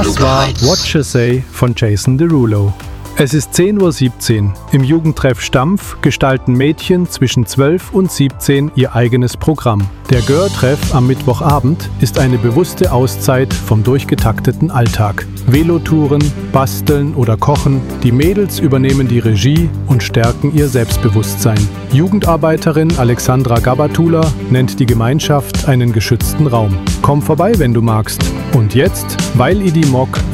Das war What You Say von Jason Derulo. Es ist 10:17 Uhr. Im Jugendtreff Stampf gestalten Mädchen zwischen 12 und 17 ihr eigenes Programm. Der Girl-Treff am Mittwochabend ist eine bewusste Auszeit vom durchgetakteten Alltag. Velotouren, Basteln oder Kochen, die Mädels übernehmen die Regie und stärken ihr Selbstbewusstsein. Jugendarbeiterin Alexandra Gabatula nennt die Gemeinschaft einen geschützten Raum. Komm vorbei, wenn du magst. Und jetzt, weil Idi Mock